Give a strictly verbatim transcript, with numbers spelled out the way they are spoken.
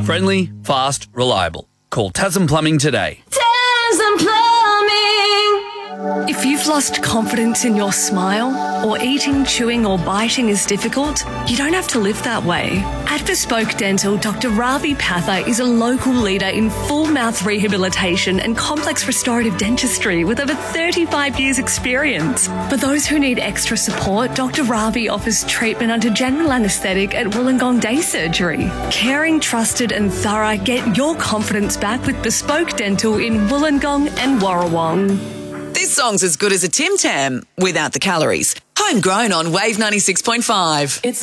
Friendly, fast, reliable. Call Tasman Plumbing today. Tasman Plumbing. If you've lost confidence in your smile, or eating, chewing or biting is difficult, you don't have to live that way. At Bespoke Dental, Doctor Ravi Patha is a local leader in full mouth rehabilitation and complex restorative dentistry with over thirty-five years experience. For those who need extra support, Doctor Ravi offers treatment under general anaesthetic at Wollongong Day Surgery. Caring, trusted and thorough, get your confidence back with Bespoke Dental in Wollongong and Warrawong. This song's as good as a Tim Tam without the calories. Homegrown on Wave ninety-six point five. It's